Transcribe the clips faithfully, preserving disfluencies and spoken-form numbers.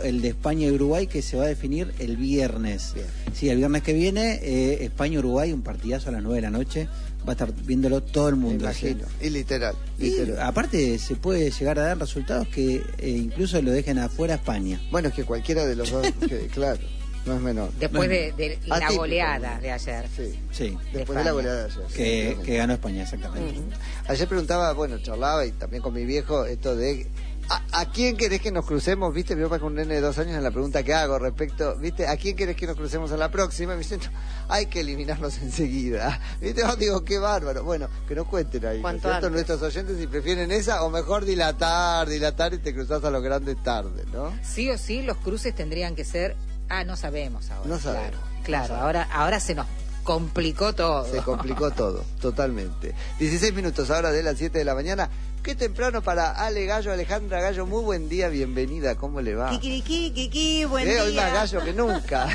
el de España y Uruguay, que se va a definir el viernes. Bien. Sí, el viernes que viene, eh, España-Uruguay, un partidazo a las nueve de la noche. Va a estar viéndolo todo el mundo. Me imagino. ¿Sí? Y literal, Y literal. aparte se puede llegar a dar resultados que eh, incluso lo dejen afuera a España. Bueno, es que cualquiera de los dos, que, claro, no es menor. Después Bueno, de, de la atípico, goleada ¿no? de ayer. Sí, Sí, después de la goleada de ayer. que, sí, que ganó España, exactamente. Ujú. Ayer preguntaba, bueno, charlaba y también con mi viejo esto de ¿a, a quién querés que nos crucemos? ¿Viste? Mi papá con un nene de dos años en la pregunta que hago respecto, ¿viste? ¿A quién querés que nos crucemos a la próxima? Y me dicen, no, hay que eliminarnos enseguida. ¿Viste? Yo digo, qué bárbaro. Bueno, que nos cuenten ahí, ¿no es ¿Cuánto cierto? antes? Nuestros oyentes si prefieren esa o mejor dilatar, dilatar y te cruzás a los grandes tarde, ¿no? Sí o sí, los cruces tendrían que ser... Ah, no sabemos ahora. No sabemos. Claro, claro. No sabemos. Ahora, ahora se nos complicó todo. Se complicó todo, totalmente. dieciséis minutos ahora de las siete de la mañana. Qué temprano para Ale Gallo, Alejandra Gallo. Muy buen día, bienvenida. ¿Cómo le va? Kikiriki, kiki, buen Eh, día. Hoy más gallo que nunca.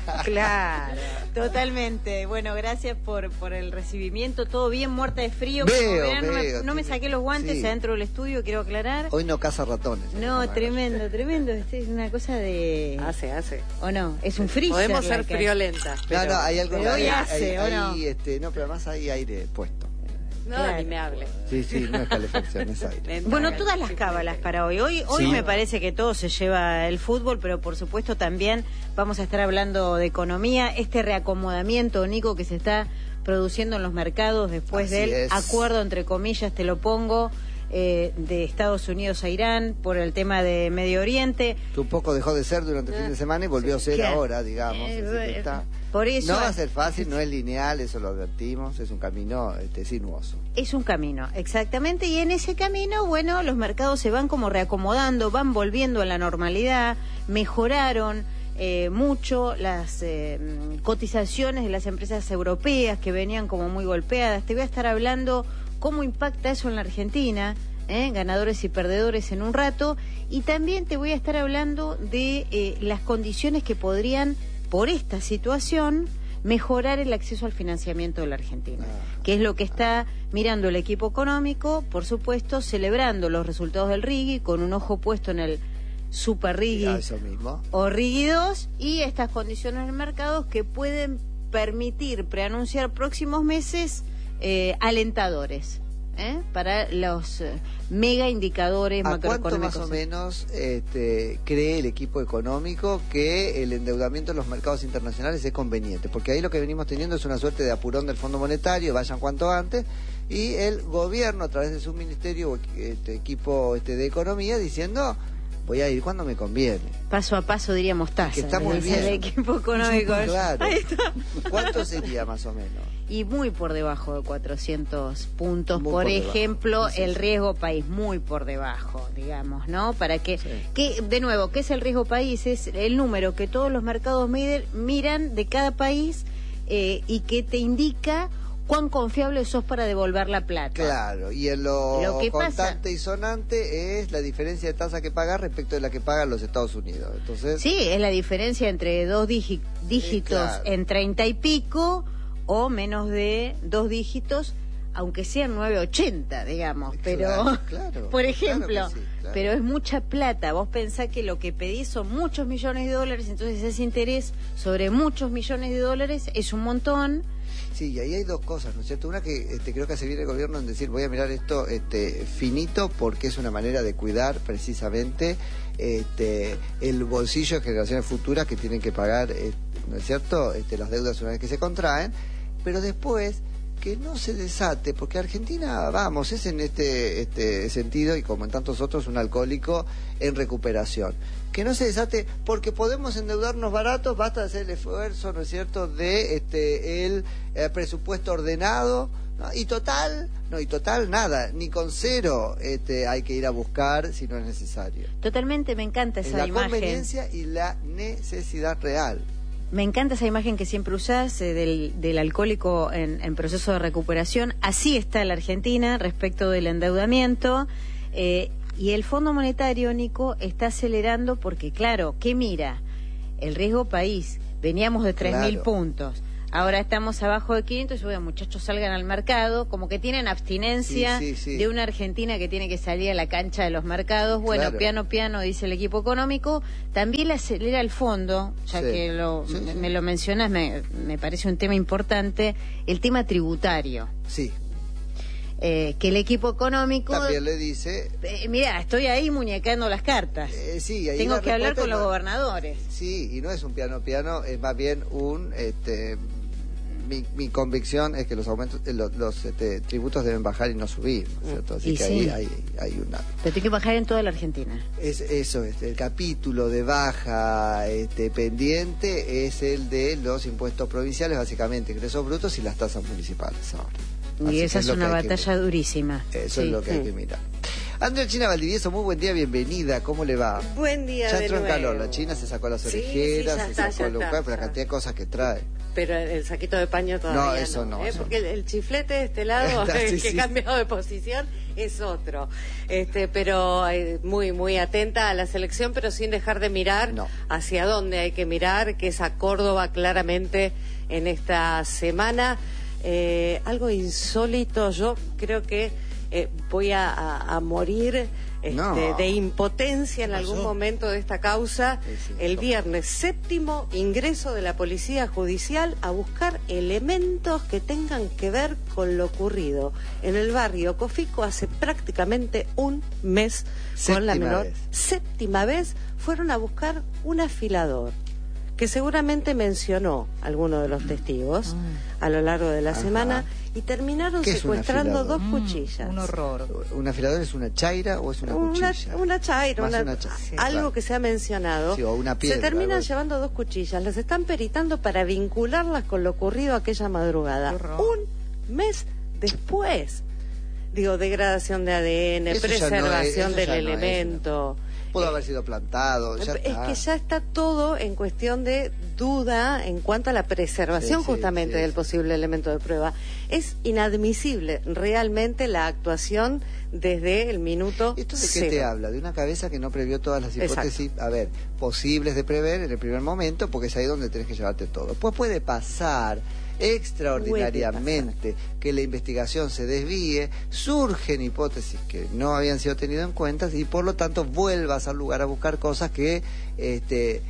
Claro. Totalmente. Bueno, gracias por, por el recibimiento. Todo bien, muerta de frío. Veo, Como verán, no, veo, me, no me tiene- saqué los guantes sí. adentro del estudio, quiero aclarar. Hoy no caza ratones. No, Alejandra tremendo, tremendo. Este es una cosa de... Hace, hace. ¿O no? Es un freezer. Podemos la ser que- friolentas. Gallo. No, no, hay algo. pero hoy hay, hace, hay- ¿o no? hay, este, no, pero además hay aire puesto. No, Claro. ni me hable. Sí, sí, no es calefacción, es aire. Lenta, Bueno, Gal, todas las sí, cábalas sí. para hoy. Hoy, hoy Sí. me parece que todo se lleva el fútbol, pero por supuesto también vamos a estar hablando de economía, este reacomodamiento, Nico, que se está produciendo en los mercados después Así del es. acuerdo, entre comillas, te lo pongo, eh, de Estados Unidos a Irán por el tema de Medio Oriente. Que un poco dejó de ser durante el fin de semana y volvió a ser Claro. ahora, digamos. Eh, así que está. Por eso No va a ser fácil, no es lineal, eso lo advertimos, es un camino este, sinuoso. es un camino, exactamente, y en ese camino, bueno, los mercados se van como reacomodando, van volviendo a la normalidad, mejoraron eh, mucho las eh, cotizaciones de las empresas europeas que venían como muy golpeadas. Te voy a estar hablando cómo impacta eso en la Argentina, ¿eh? Ganadores y perdedores en un rato, y también te voy a estar hablando de eh, las condiciones que podrían, por esta situación, mejorar el acceso al financiamiento de la Argentina, Ah. que es lo que está mirando el equipo económico, por supuesto, celebrando los resultados del RIGI, con un ojo puesto en el Super RIGI Ah, eso mismo. o RIGI dos, y estas condiciones en el mercado que pueden permitir preanunciar próximos meses eh, alentadores, ¿eh? Para los eh, mega indicadores ¿A cuánto macroeconómicos. más o menos este, cree el equipo económico que el endeudamiento en los mercados internacionales es conveniente? Porque ahí lo que venimos teniendo es una suerte de apurón del Fondo Monetario, vayan cuanto antes, y el gobierno a través de su ministerio o este, equipo este, de economía diciendo voy a ir cuando me conviene. Paso a paso diríamos Taza, Que está muy dice bien. el equipo económico. Claro. Ahí está. ¿Cuánto sería más o menos? Y muy por debajo de cuatrocientos puntos, Muy por, por debajo. ejemplo, Sí, sí, el sí. riesgo país, muy por debajo, digamos, ¿no? Para que, Sí. que, de nuevo, ¿qué es el riesgo país? Es el número que todos los mercados miden, miran de cada país eh, y que te indica cuán confiable sos para devolver la plata. Claro, y en lo, Lo que constante pasa- y sonante es la diferencia de tasa que pagas respecto de la que pagan los Estados Unidos. Entonces, Sí, es la diferencia entre dos dígi- dígitos claro. en treinta y pico o menos de dos dígitos, aunque sean nueve ochenta, digamos, pero Claro, claro, por claro ejemplo, que sí, claro. pero es mucha plata. Vos pensás que lo que pedís son muchos millones de dólares, entonces ese interés sobre muchos millones de dólares es un montón. Sí, y ahí hay dos cosas, ¿no es cierto? Una que este, creo que hace bien el gobierno en decir voy a mirar esto este, finito porque es una manera de cuidar precisamente este, el bolsillo de generaciones futuras que tienen que pagar, este, ¿no es cierto? Este, las deudas una vez que se contraen, pero después que no se desate, porque Argentina, vamos, es en este, este sentido y como en tantos otros un alcohólico en recuperación. Que no se desate porque podemos endeudarnos baratos, basta hacer el esfuerzo, ¿no es cierto?, de este el eh, presupuesto ordenado, ¿no? Y total, no, y total nada, ni con cero este, hay que ir a buscar si no es necesario. Totalmente, me encanta Es esa la imagen. conveniencia y la necesidad real. Me encanta esa imagen que siempre usás eh, del, del alcohólico en, en proceso de recuperación. Así está la Argentina respecto del endeudamiento. Eh, y el Fondo Monetario, Nico, está acelerando porque, claro, ¿qué mira? El riesgo país. Veníamos de tres mil Claro. puntos. ahora estamos abajo de quinientos, y bueno, muchachos, salgan al mercado, como que tienen abstinencia Sí, sí, sí. de una Argentina que tiene que salir a la cancha de los mercados. Bueno, Claro. piano, piano, dice el equipo económico. También le acelera el fondo, ya Sí. que lo, Sí, me, sí. me lo mencionas, me, me parece un tema importante, el tema tributario. Sí, Eh, que el equipo económico... también le dice... Eh, mira, estoy ahí muñecando las cartas. eh, sí, ahí Tengo la que hablar respuesta con los no- gobernadores. Sí, y no es un piano piano, es más bien un... este mi, mi convicción es que los aumentos, eh, los, los, este, tributos deben bajar y no subir, ¿no es cierto? Así Y que sí. ahí hay, hay una... Pero tiene que bajar en toda la Argentina. Es, eso es, el capítulo de baja este, pendiente es el de los impuestos provinciales, básicamente ingresos brutos y las tasas municipales ahora. Y Así esa que es lo que una hay que batalla ver. durísima. Eso Sí. es lo que hay que mirar. Andrea China Valdivieso, muy buen día, bienvenida, ¿cómo le va? Buen día Ya de entró en nuevo. calor, la China se sacó las Sí, orejeras, sí, ya se está, sacó ya el está, local, pero la ya. cantidad de cosas que trae. Pero el saquito de paño todavía No, eso no, ¿eh? eso Porque no. el, el chiflete de este lado, Está, sí, el que sí. cambiado de posición, es otro. Este, pero eh, muy, muy atenta a la selección, pero sin dejar de mirar No. hacia dónde hay que mirar, que es a Córdoba claramente en esta semana. Eh, algo insólito, yo creo que eh, voy a, a- a morir este, No. de impotencia en ¿Qué algún pasó? momento de esta causa. Sí, sí, El toma. viernes séptimo ingreso de la Policía Judicial a buscar elementos que tengan que ver con lo ocurrido en el barrio Cofico hace prácticamente un mes. Con la Séptima menor vez. séptima vez fueron a buscar un afilador que seguramente mencionó alguno de los testigos a lo largo de la Ajá. semana, y terminaron ¿Qué es un secuestrando afilador? dos cuchillas. Un horror. ¿Un afilador es una chaira o es una Una, cuchilla? una chaira, Más una- una chaira, algo claro. que se ha mencionado. Sí, o una piedra, se terminan algo así. llevando dos cuchillas, las están peritando para vincularlas con lo ocurrido aquella madrugada. Qué horror. Un mes después. Digo, degradación de A D N, Eso ya no es- preservación eso del ya no es elemento. Pudo haber sido plantado, ya Es está. que ya está todo en cuestión de duda en cuanto a la preservación Sí, sí, justamente sí, del sí. posible elemento de prueba. Es inadmisible realmente la actuación desde el minuto ¿Esto de qué cero. te habla? De una cabeza que no previó todas las hipótesis, a ver, posibles de prever en el primer momento, porque es ahí donde tenés que llevarte todo. Después puede pasar extraordinariamente que la investigación se desvíe, surgen hipótesis que no habían sido tenidas en cuenta y por lo tanto vuelvas al lugar a buscar cosas que este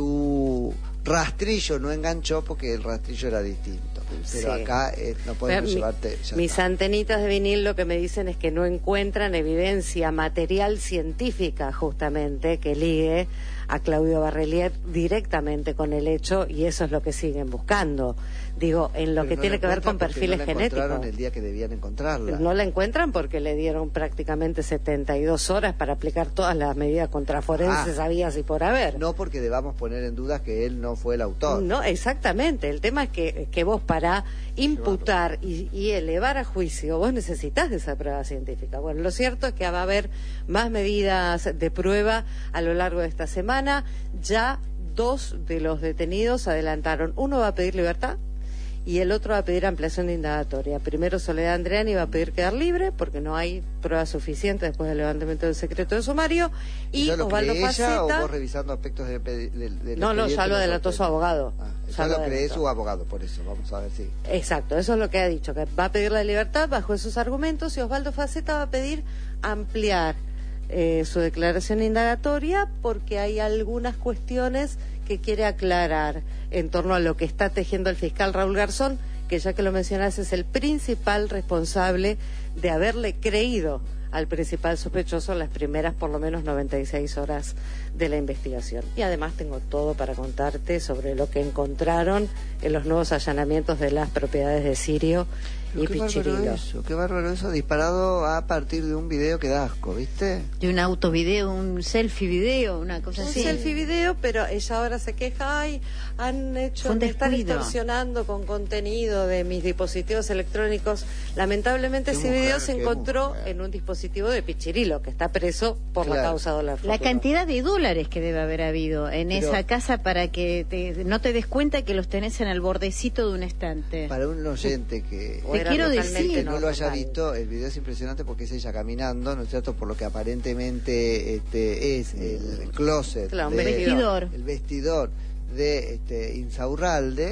tu rastrillo no enganchó porque el rastrillo era distinto. Pero Sí. acá eh, no podemos Mi- llevarte... ya mis está. antenitas de vinil lo que me dicen es que no encuentran evidencia material científica justamente que ligue a Claudio Barrelier directamente con el hecho, y eso es lo que siguen buscando. Digo, en lo Pero que no tiene la que ver con encuentran porque perfiles no la encontraron genéticos. el día que debían encontrarla. No la encuentran porque le dieron prácticamente setenta y dos horas para aplicar todas las medidas contraforenses Ah. habidas y por haber. No porque debamos poner en duda que él no fue el autor. No, exactamente. El tema es que, que vos para imputar y, y elevar a juicio, vos necesitas de esa prueba científica. Bueno, lo cierto es que va a haber más medidas de prueba a lo largo de esta semana. Ya dos de los detenidos adelantaron. Uno va a pedir libertad y el otro va a pedir ampliación de indagatoria. Primero Soledad Andreani va a pedir quedar libre porque no hay pruebas suficientes después del levantamiento del secreto de sumario. Y ¿Ya lo Osvaldo cree ella Faceta... o vos revisando aspectos de, de- del- del No, no, ya expediente lo adelantó sorprende? su abogado. Ah, Ya ya lo lo cree adelantó. su abogado, por eso. Vamos a ver si... Exacto, eso es lo que ha dicho, que va a pedir la libertad bajo esos argumentos, y Osvaldo Faceta va a pedir ampliar eh, su declaración indagatoria porque hay algunas cuestiones que quiere aclarar en torno a lo que está tejiendo el fiscal Raúl Garzón, que ya que lo mencionas es el principal responsable de haberle creído al principal sospechoso en las primeras por lo menos noventa y seis horas de la investigación. Y además tengo todo para contarte sobre lo que encontraron en los nuevos allanamientos de las propiedades de Sirio y Qué bárbaro Pichirilo. eso, qué bárbaro eso, disparado a partir de un video que da asco, ¿viste? De un autovideo, un selfie video, una cosa Un así. selfie video, pero ella ahora se queja, ay, han hecho, Fue un me están descuido. extorsionando con contenido de mis dispositivos electrónicos. Lamentablemente Qué ese mujer, video se qué encontró mujer. en un dispositivo de Pichirilo, que está preso por la Claro. causa dólar La futuro. cantidad de dólares que debe haber habido en Pero- esa casa para que te- no te des cuenta que los tenés en el bordecito de un estante. Para un oyente que... O Te era quiero totalmente decir- que no lo haya total. visto, el video es impresionante porque es ella caminando, ¿no es cierto? Por lo que aparentemente este, es el closet, Claro, un de- vestidor. el vestidor de este, Insaurralde,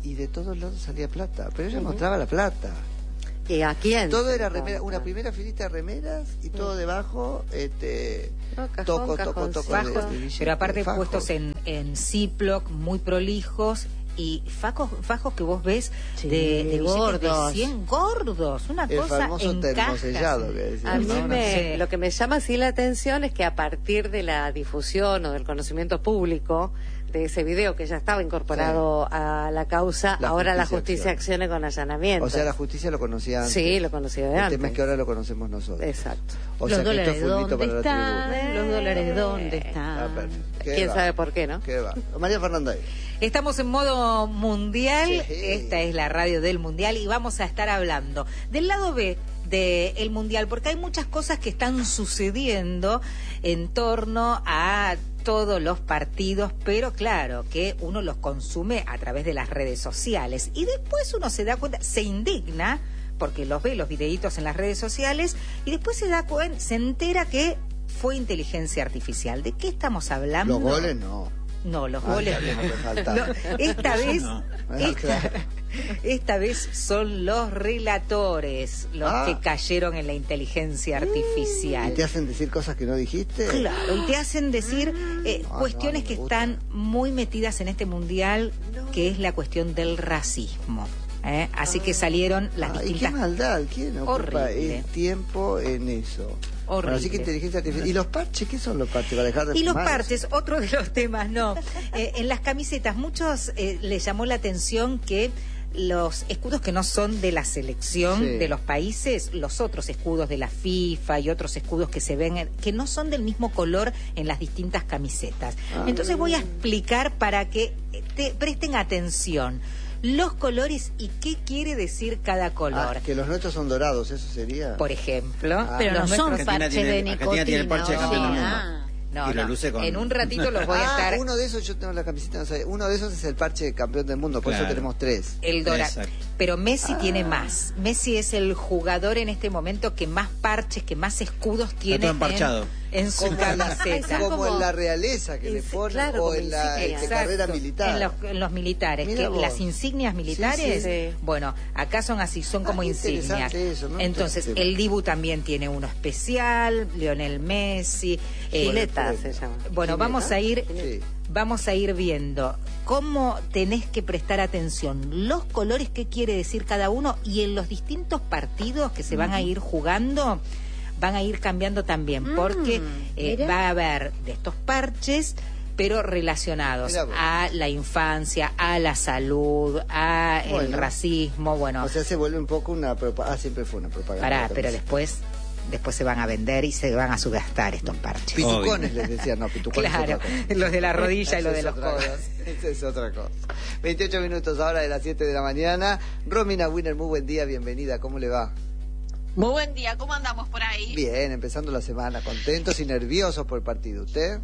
y de todos lados salía plata, pero ella Uh-huh. mostraba la plata. ¿Y a quién? Todo era No, remera, una no. primera filita de remeras y todo debajo, este, No, cajón, toco, toco, toco, de- Fajos, de billete, pero aparte fajos. puestos en, en Ziploc, muy prolijos, y fajos, fajos que vos ves Sí, de, de billetes gordos. de cien gordos, una El cosa famoso en termosellado cajas. que decía, A mí ¿no? me, Sí. lo que me llama así la atención es que a partir de la difusión o del conocimiento público de ese video que ya estaba incorporado a la causa, La ahora la justicia justicia accione con allanamiento. O sea, la justicia lo conocía antes. Sí, lo conocía de El antes. tema es que ahora lo conocemos nosotros. Exacto. O los sea, que esto dólares fue un hito dónde para la están, tribuna. los dólares dónde Ah, están. perfecto. ¿Qué ¿Quién va? sabe por qué, no? ¿Qué va? María Fernanda. Estamos en modo mundial, Sí. esta es la radio del mundial y vamos a estar hablando del lado B del mundial, porque hay muchas cosas que están sucediendo en torno a todos los partidos, pero claro que uno los consume a través de las redes sociales y después uno se da cuenta, se indigna porque los ve los videitos en las redes sociales y después se da cuenta, se entera que fue inteligencia artificial. ¿De qué estamos hablando? Los goles no. No, los Ah, goles ya, no. me faltaba. No, esta Eso vez, no. Ah, esta, claro. esta vez son los relatores los Ah. que cayeron en la inteligencia artificial. ¿Y te hacen decir cosas que no dijiste? Claro, y te hacen decir eh, No, cuestiones no, que me gusta. están muy metidas en este mundial, que es la cuestión del racismo. ¿eh? Así que salieron las Ay, qué distintas... maldad, ¿quién ocupa Horrible. el tiempo en eso? Horrible. Bueno, así que inteligencia artificial. ¿Y los parches? ¿Qué son los parches? ¿Para dejar de Y los fumar? parches, otro de los temas, no. Eh, en las camisetas, muchos eh, les llamó la atención que los escudos que no son de la selección Sí. de los países, los otros escudos de la FIFA y otros escudos que se ven, en- que no son del mismo color en las distintas camisetas. Ah. Entonces voy a explicar para que te presten atención los colores y qué quiere decir cada color. Ah, que los nuestros son dorados, eso sería. Por ejemplo, Ah. Pero no los son nuestros- Argentina parches tiene- de Argentina nicotina. tiene el parche de ¿o campeón sí? del mundo. Ah. no, y lo no. luce con- En un ratito los voy a Ah, estar... uno de esos, yo tengo la camiseta, no sabía. Uno de esos es el parche de campeón del mundo, por Claro. eso tenemos tres. El dorado. Exacto. Pero Messi Ah. tiene más. Messi es el jugador en este momento que más parches, que más escudos tiene todo emparchado. en, en su Como, en la, camiseta. Son como como- en la realeza que le Insi- ponen, claro, o como en la insignia. este, carrera Exacto. militar. En los, en los militares, Mira que vos. las insignias militares, Sí, sí, sí. bueno, acá son así, son Ah, como qué insignias. interesante eso, ¿no? Entonces, Entonces, el Dibu también tiene uno especial, Lionel Messi. eh, Gileta Bueno, se llama. bueno, vamos a ir Sí. vamos a ir viendo cómo tenés que prestar atención, los colores que quiere decir cada uno y en los distintos partidos que se van a ir jugando van a ir cambiando también, Mm, porque eh, mira. va a haber de estos parches pero relacionados Mirá vos. a la infancia, a la salud, a el Bueno. racismo, bueno, O sea, se vuelve un poco una propaganda. Ah, siempre fue una propaganda. pará, la pero camisa. después después se van a vender y se van a subgastar estos parches. Pitucones Obvio. les decían, no, pitucones es Claro, otra cosa. los de la rodilla y Esa los de es los otra codos. cosa. Esa es otra cosa. veintiocho minutos ahora de las siete de la mañana. Romina Winner, muy buen día, bienvenida. ¿Cómo le va? Muy buen día, ¿cómo andamos por ahí? Bien, empezando la semana, contentos y nerviosos por el partido. ¿Usted?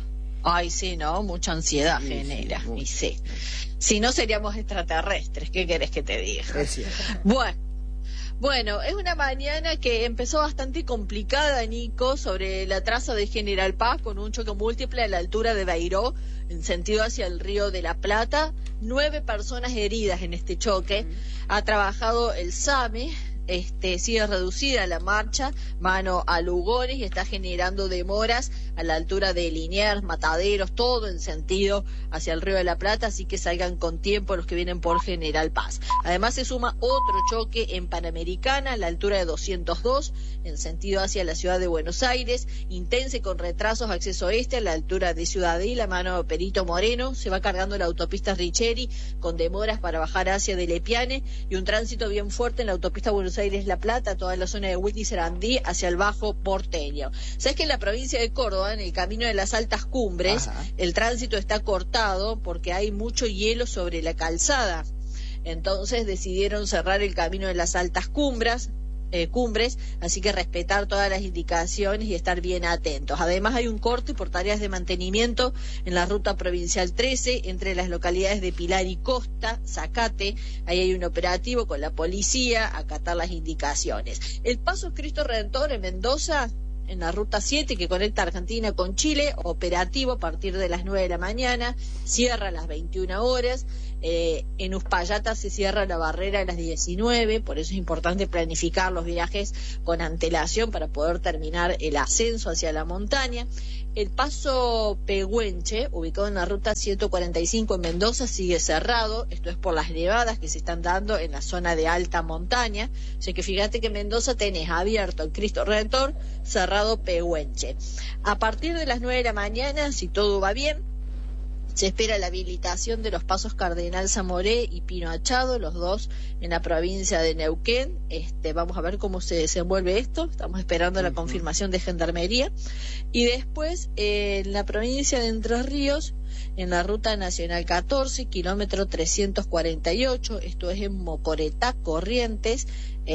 Ay, sí, ¿no? Mucha ansiedad Sí, sí, genera, mucho. y sí. Si no seríamos extraterrestres, ¿qué querés que te diga? Es cierto. Bueno, bueno, es una mañana que empezó bastante complicada, Nico, sobre la traza de General Paz con un choque múltiple a la altura de Beiró, en sentido hacia el Río de la Plata. Nueve personas heridas en este choque. Ha trabajado el SAME. Este, sigue reducida la marcha, mano a Lugones, y está generando demoras a la altura de Liniers, Mataderos, todo en sentido hacia el Río de la Plata, así que salgan con tiempo los que vienen por General Paz. Además se suma otro choque en Panamericana, a la altura de doscientos dos, en sentido hacia la ciudad de Buenos Aires, intense con retrasos acceso este a la altura de Ciudadela, mano a Perito Moreno, se va cargando la autopista Richeri, con demoras para bajar hacia de Lepiane, y un tránsito bien fuerte en la autopista Buenos Aires-La Plata, toda la zona de Whitney-Serandí hacia el Bajo Porteño. ¿Sabes que en la provincia de Córdoba, en el camino de las altas cumbres, Ajá. el tránsito está cortado porque hay mucho hielo sobre la calzada? Entonces decidieron cerrar el camino de las altas cumbres, eh, cumbres, así que respetar todas las indicaciones y estar bien atentos. Además hay un corte por tareas de mantenimiento en la ruta provincial trece entre las localidades de Pilar y Costa, Zacate. Ahí hay un operativo con la policía a acatar las indicaciones. El paso Cristo Redentor en Mendoza, en la ruta siete que conecta Argentina con Chile, operativo a partir de las nueve de la mañana, cierra a las veintiuna horas. Eh, en Uspallata se cierra la barrera a las diecinueve, por eso es importante planificar los viajes con antelación para poder terminar el ascenso hacia la montaña. El paso Pehuenche, ubicado en la ruta ciento cuarenta y cinco en Mendoza, sigue cerrado. Esto es por las nevadas que se están dando en la zona de alta montaña. O sea que fíjate que en Mendoza tenés abierto el Cristo Redentor, cerrado Pehuenche. A partir de las nueve de la mañana, si todo va bien, se espera la habilitación de los pasos Cardenal Zamoré y Pino Achado, los dos en la provincia de Neuquén. Este, vamos a ver cómo se desenvuelve esto. Estamos esperando la confirmación de Gendarmería. Y después, eh, en la provincia de Entre Ríos, en la ruta nacional catorce, kilómetro trescientos cuarenta y ocho, esto es en Mocoretá, Corrientes.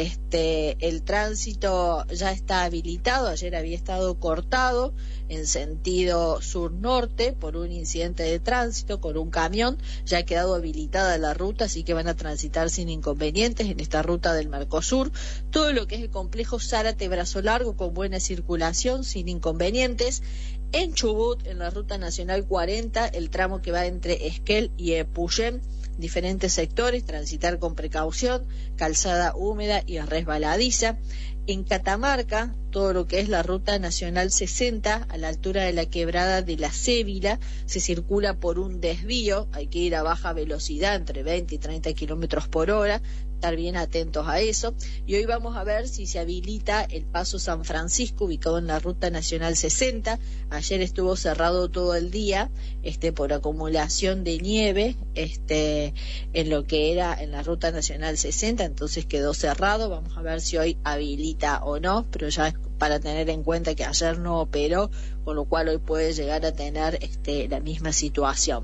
Este, el tránsito ya está habilitado, ayer había estado cortado en sentido sur-norte por un incidente de tránsito con un camión. Ya ha quedado habilitada la ruta, así que van a transitar sin inconvenientes en esta ruta del Mercosur. Todo lo que es el complejo Zárate-Brazo Largo con buena circulación, sin inconvenientes. En Chubut, en la ruta nacional cuarenta, el tramo que va entre Esquel y Epuyén, diferentes sectores, transitar con precaución, calzada húmeda y resbaladiza. En Catamarca, todo lo que es la ruta nacional sesenta, a la altura de la quebrada de la Cébila, se circula por un desvío, hay que ir a baja velocidad, entre veinte y treinta kilómetros por hora, estar bien atentos a eso. Y hoy vamos a ver si se habilita el paso San Francisco, ubicado en la ruta nacional sesenta. Ayer estuvo cerrado todo el día, este, por acumulación de nieve, este, en lo que era en la ruta nacional sesenta, entonces quedó cerrado. Vamos a ver si hoy habilita o no, pero ya es para tener en cuenta que ayer no operó, con lo cual hoy puede llegar a tener este, la misma situación.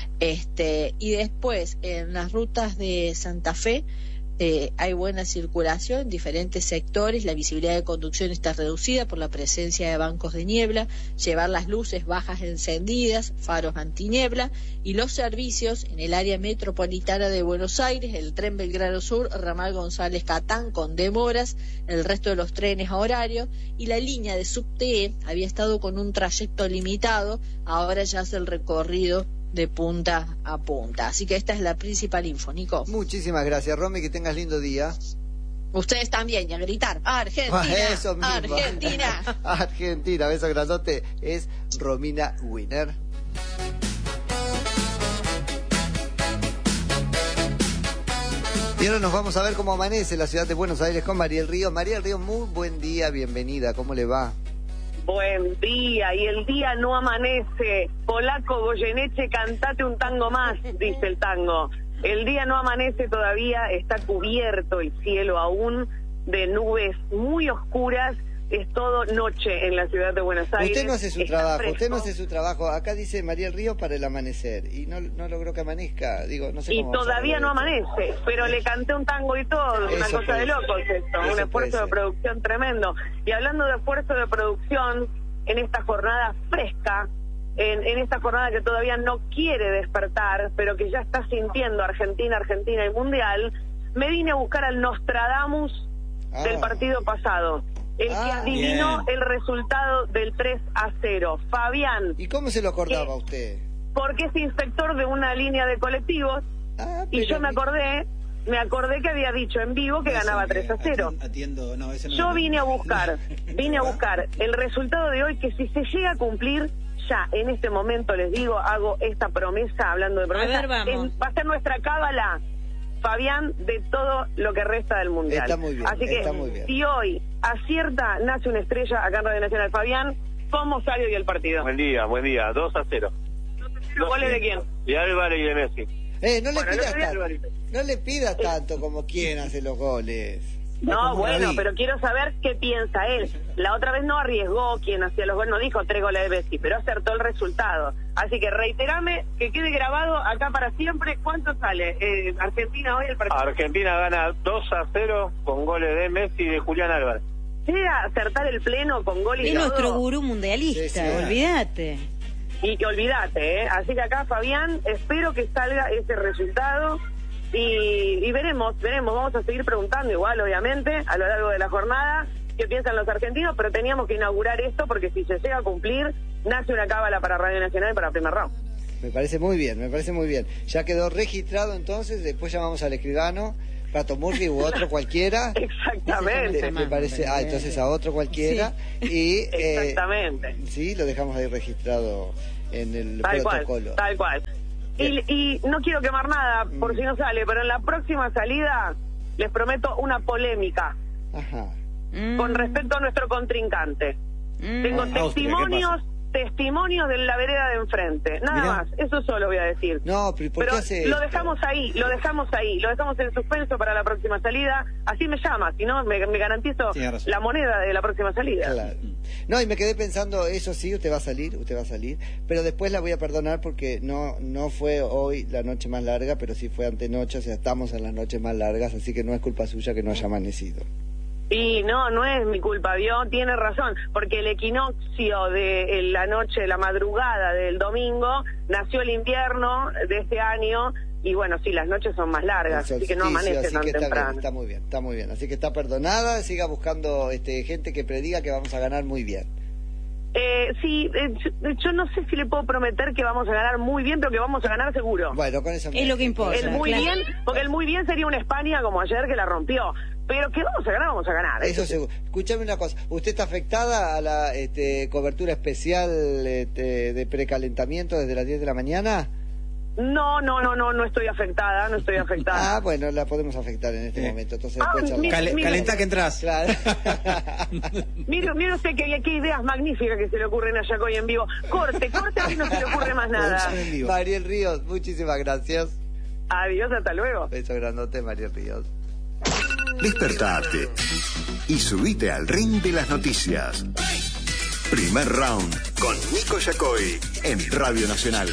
Este, y después, en las rutas de Santa Fe, Eh, hay buena circulación en diferentes sectores, la visibilidad de conducción está reducida por la presencia de bancos de niebla, llevar las luces bajas encendidas, faros antiniebla, y los servicios en el área metropolitana de Buenos Aires, el tren Belgrano Sur, ramal González Catán con demoras, el resto de los trenes a horario, y la línea de Subte había estado con un trayecto limitado, ahora ya hace el recorrido de punta a punta. Así que esta es la principal info, Nico. Muchísimas gracias, Romy, que tengas lindo día. Ustedes también, y a gritar, Argentina, Eso mismo. Argentina. Argentina, beso grandote. Es Romina Winner. Y ahora nos vamos a ver cómo amanece la ciudad de Buenos Aires con Mariel Ríos. Mariel Ríos, muy buen día, bienvenida, ¿cómo le va? Buen día, y el día no amanece. Polaco Goyeneche, cantate un tango más, dice el tango. El día no amanece todavía, está cubierto el cielo aún de nubes muy oscuras. Es todo noche en la ciudad de Buenos Aires. Usted no hace su está trabajo, fresco. usted no hace su trabajo. Acá dice Mariel Ríos para el amanecer, y no, no logró que amanezca. Digo, no sé Y cómo vamos a todavía no lograr esto. amanece, pero le canté un tango y todo, una Eso cosa puede de ser. locos esto, Eso un puede esfuerzo de ser. producción tremendo. Y hablando de esfuerzo de producción, en esta jornada fresca, en, en esta jornada que todavía no quiere despertar, pero que ya está sintiendo Argentina, Argentina y Mundial, me vine a buscar al Nostradamus Ah. del partido pasado, el Ah, que adivinó bien. el resultado del tres a cero. Fabián, ¿Y cómo se lo acordaba ¿Qué? usted? porque es inspector de una línea de colectivos, Ah, y pero yo me mi- acordé, me acordé que había dicho en vivo que No, ganaba ese, tres a cero. ati- Atiendo, no, ese no Yo lo- vine a buscar, vine a ¿Verdad? buscar el resultado de hoy, que si se llega a cumplir, ya en este momento les digo, hago esta promesa, hablando de promesa, ver, vamos. es- va a ser nuestra cábala, Fabián, de todo lo que resta del Mundial. Está muy bien, Así que, está muy bien. si hoy acierta, nace una estrella acá en Radio Nacional. Fabián, ¿cómo sale hoy el partido? Buen día, buen día. dos a cero. ¿Goles de quién? De Álvarez y de Messi. Eh, no le Bueno, el pidas otro día tanto, Álvarez. no le pidas tanto como quien hace los goles. No, Como bueno, David. pero quiero saber qué piensa él. La otra vez no arriesgó quien hacía los goles, no dijo tres goles de Messi, pero acertó el resultado. Así que reiterame, que quede grabado acá para siempre. ¿Cuánto sale eh, Argentina hoy el partido? Argentina gana dos a cero con goles de Messi y de Julián Álvarez. Llega a acertar el pleno con gol y Es todo. nuestro gurú mundialista, Sí, sí. olvídate. Y que olvídate, ¿eh? Así que acá, Fabián, espero que salga ese resultado. Y, y veremos, veremos, vamos a seguir preguntando igual, obviamente, a lo largo de la jornada, qué piensan los argentinos, pero teníamos que inaugurar esto porque si se llega a cumplir, nace una cábala para Radio Nacional y para Primer Round. Me parece muy bien, me parece muy bien. Ya quedó registrado entonces, después llamamos al escribano, Pato Murphy u otro cualquiera. Exactamente. Me parece, ah, entonces a otro cualquiera. Sí. Y, eh, exactamente. Sí, lo dejamos ahí registrado en el tal protocolo. Cual, tal cual. Y, y no quiero quemar nada por mm. si no sale, pero en la próxima salida les prometo una polémica. Ajá. Con respecto a nuestro contrincante. Mm. Tengo ah, testimonios... Austria, testimonios de la vereda de enfrente, nada Mirá. más, eso solo voy a decir. No, pero ¿por pero qué hace lo esto? dejamos ahí, lo dejamos ahí, lo dejamos en suspenso para la próxima salida, así me llama, si no me, me garantizo la moneda de la próxima salida. Claro. No, y me quedé pensando, eso sí, usted va a salir, usted va a salir, pero después la voy a perdonar porque no no fue hoy la noche más larga, pero sí fue antenoche, o sea, estamos en las noches más largas, así que no es culpa suya que no haya amanecido. Y no, no es mi culpa, ¿vio? Tiene razón, porque el equinoccio de la noche, la madrugada del domingo, nació el invierno de este año, y bueno, sí, las noches son más largas, así que no amanece así tan que está temprano. Bien, está muy bien, está muy bien, así que está perdonada, siga buscando este gente que prediga que vamos a ganar muy bien. Eh, sí, eh, yo no sé si le puedo prometer que vamos a ganar muy bien, pero que vamos a ganar seguro. Bueno, con eso me es lo que importa. El muy claro. bien, porque el muy bien sería una España como ayer que la rompió. Pero que vamos a ganar, vamos a ganar. Eso seguro. Escúchame una cosa, ¿usted está afectada a la este, cobertura especial este, de precalentamiento desde las diez de la mañana? No, no, no, no, no estoy afectada, no estoy afectada. Ah, bueno, la podemos afectar en este eh. momento, entonces ah, después mire, Cal mire, calenta que entras. Claro. mire, mire usted que qué ideas magníficas que se le ocurren a Yacoy en vivo. Corte, corte, y no se le ocurre más nada. Mariel Ríos, muchísimas gracias. Adiós, hasta luego. Beso grandote, Mariel Ríos. Despertate y subite al ring de las noticias. Primer round con Nico Yacoy en Radio Nacional.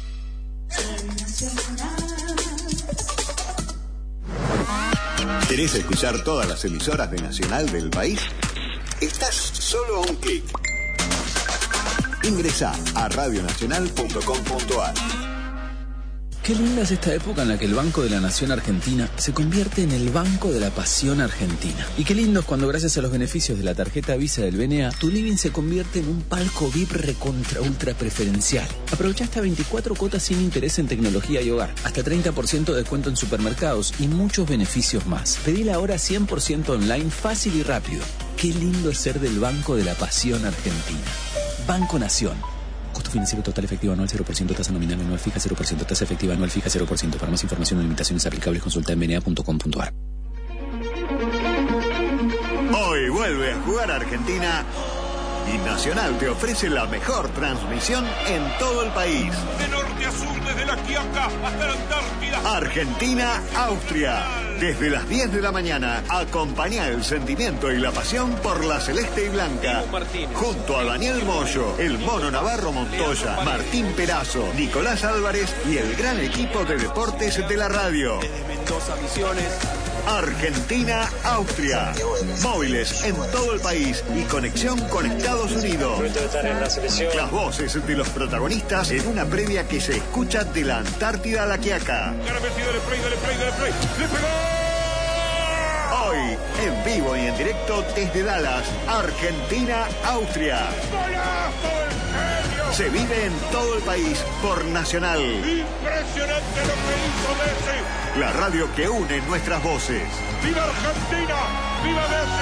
¿Querés escuchar todas las emisoras de Nacional del país? Estás solo a un clic. Ingresá a radio nacional punto com punto a r. Qué linda es esta época en la que el Banco de la Nación Argentina se convierte en el Banco de la Pasión Argentina. Y qué lindo es cuando gracias a los beneficios de la tarjeta Visa del B N A, tu living se convierte en un palco V I P recontra ultra preferencial. Aprovecha hasta veinticuatro cuotas sin interés en tecnología y hogar, hasta treinta por ciento de descuento en supermercados y muchos beneficios más. Pedila ahora cien por ciento online, fácil y rápido. Qué lindo es ser del Banco de la Pasión Argentina. Banco Nación. Costo financiero total efectivo anual cero por ciento, tasa nominal anual fija cero por ciento, tasa efectiva anual fija cero por ciento. Para más información o limitaciones aplicables consulta en b n a punto com punto a r. Hoy vuelve a jugar Argentina y Nacional te ofrece la mejor transmisión en todo el país. De norte a sur, desde la Quiaca hasta la Antártida. Argentina-Austria. Desde las diez de la mañana, acompañá el sentimiento y la pasión por la celeste y blanca. Junto a Daniel Moyo, el Mono Navarro Montoya, Martín Perazo, Nicolás Álvarez y el gran equipo de deportes de la radio. Desde Mendoza, Misiones. Argentina-Austria. Móviles en todo el país y conexión con Estados Unidos. Las voces de los protagonistas en una previa que se escucha de la Antártida a la Quiaca. Hoy, en vivo y en directo desde Dallas, Argentina-Austria. Se vive en todo el país por Nacional. Impresionante lo que hizo Messi. La radio que une nuestras voces. ¡Viva Argentina! ¡Viva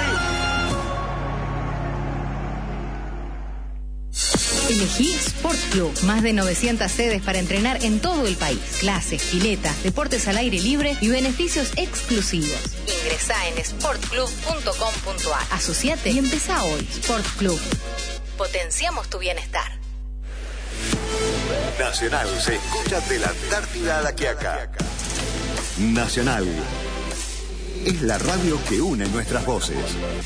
Messi! Elegí Sport Club. Más de novecientas sedes para entrenar en todo el país. Clases, pileta, deportes al aire libre y beneficios exclusivos. Ingresá en sport club punto com punto a r. Asociate y empezá hoy. Sport Club. Potenciamos tu bienestar. Nacional se escucha de la Antártida a la Quiaca. Nacional es la radio que une nuestras voces.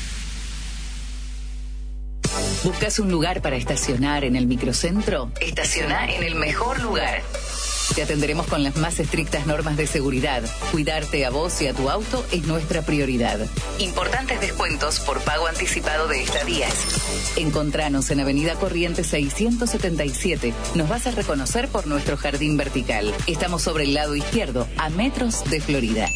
¿Buscas un lugar para estacionar en el microcentro? Estaciona en el mejor lugar. Te atenderemos con las más estrictas normas de seguridad. Cuidarte a vos y a tu auto es nuestra prioridad. Importantes descuentos por pago anticipado de estadías. Encontranos en Avenida Corrientes seiscientos setenta y siete. Nos vas a reconocer por nuestro jardín vertical. Estamos sobre el lado izquierdo, a metros de Florida.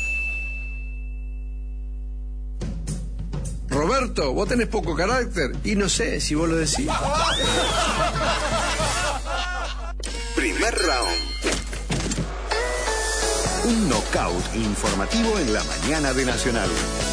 Roberto, vos tenés poco carácter y no sé si vos lo decís. Primer round. Un knockout informativo en la mañana de Nacional.